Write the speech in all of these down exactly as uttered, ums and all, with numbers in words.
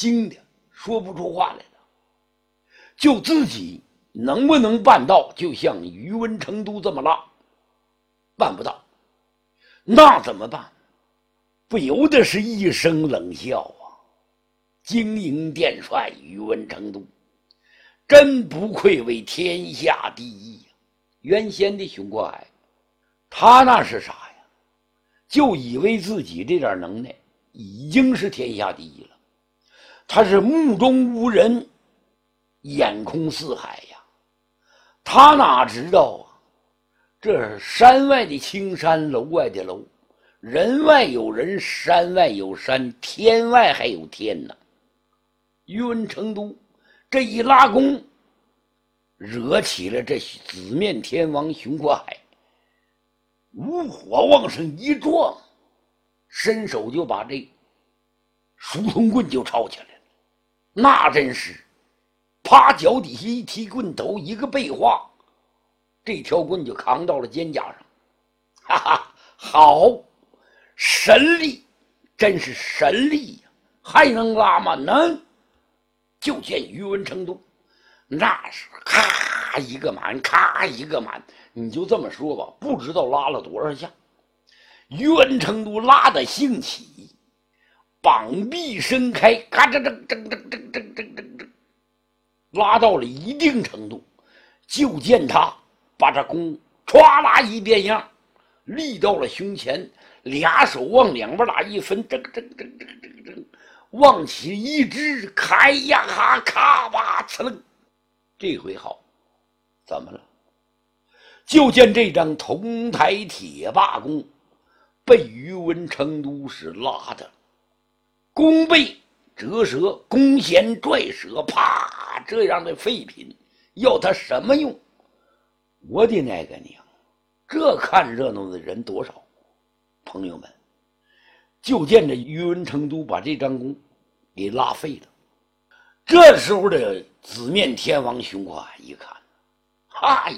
惊的说不出话来了。就自己能不能办到就像宇文成都这么拉，办不到，那怎么办？不由得是一声冷笑啊！经营殿帅宇文成都，真不愧为天下第一呀！原先的熊国海，他那是啥呀？就以为自己这点能耐已经是天下第一了，他是目中无人，眼空四海呀！他哪知道啊，这山外的青山，楼外的楼，人外有人，山外有山，天外还有天呢。宇文成都这一拉弓，惹起了这紫面天王熊国海，无火往上一撞，伸手就把这书童棍就抄起来了。那真是趴脚底下一提棍头，一个背画，这条棍就扛到了肩胛上。哈哈，好神力，真是神力呀！还能拉吗？能。就见宇文成都那是咔一个满，咔一个满，你就这么说吧，不知道拉了多少下。宇文成都拉的兴起，膀臂伸开，咔吱吱吱吱吱吱吱吱，拉到了一定程度，就见他把这弓歘啦一变样，立到了胸前，俩手往两边拉一分，这个这个这个这个这个这个往起一支，开呀哈，咔吧呲楞。这回好，怎么了？就见这张铜台铁把弓被宇文成都是拉的，弓背折折，弓弦拽折，啪！这样的废品要他什么用？我的那个娘！这看热闹的人多少？朋友们，就见着宇文成都把这张弓给拉废了。这时候的紫面天王熊国海一看，哎呀，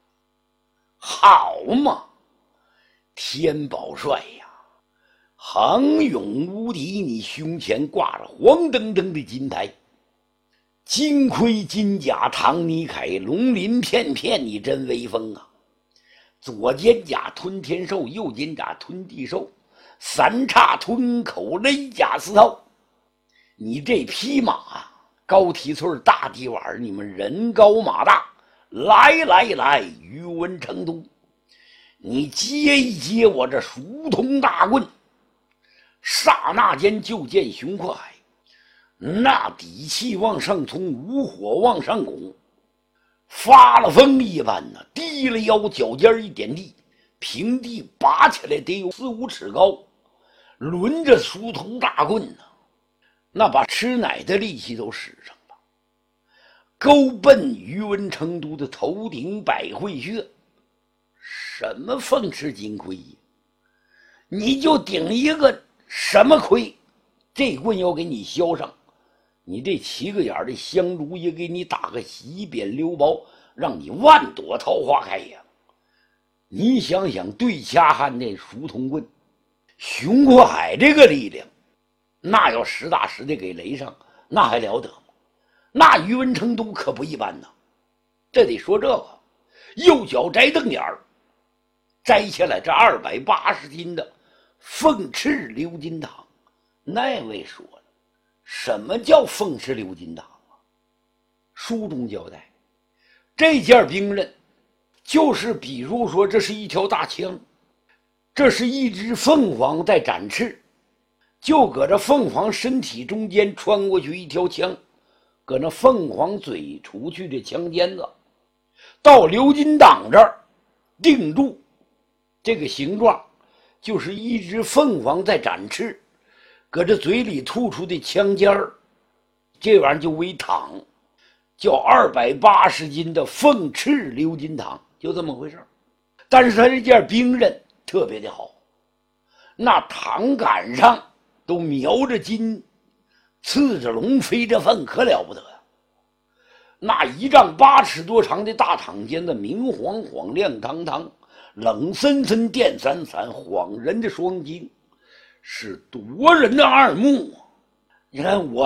好嘛，天宝帅呀，横勇无敌，你胸前挂着黄澄澄的金牌，金盔金甲唐尼凯，龙鳞片片，你真威风啊！左肩甲吞天兽，右肩甲吞地兽，三叉吞口勒甲丝绦。你这匹马啊，高蹄翠大地碗，你们人高马大，来来来，宇文成都，你接一接我这书童大棍。刹那间就见熊国海那底气往上冲，无火往上拱，发了疯一般呢，低了腰，脚尖一点地，平地拔起来得有四五尺高，抡着书童大棍呢，那把吃奶的力气都使上了，勾奔宇文成都的头顶百会穴。什么凤翅金盔呀？你就顶一个什么盔，这棍要给你削上，你这七个眼的香烛也给你打个西边溜包，让你万朵桃花开呀！你想想，对掐汉那书童棍，熊国海这个力量，那要实打实的给雷上，那还了得吗？那宇文成都可不一般呐！这得说这个，右脚摘瞪眼儿，摘下来这二百八十斤的凤翅鎏金堂。那位说了，什么叫凤翅鎏金堂啊？书中交代，这件兵刃就是比如说这是一条大枪，这是一只凤凰在展翅，就搁这凤凰身体中间穿过去一条枪，搁那凤凰嘴出去的枪尖子到鎏金党这儿定住，这个形状就是一只凤凰在展翅，搁这嘴里吐出的枪尖儿，这玩意儿就为躺，叫二百八十斤的凤翅鎏金堂，就这么回事。但是他这件兵刃特别的好，那堂杆上都描着金，刺着龙，飞着凤，可了不得呀！那一丈八尺多长的大堂尖子，明晃晃，亮堂堂，冷森森，电闪闪，晃人的双睛，是夺人的二目。你看我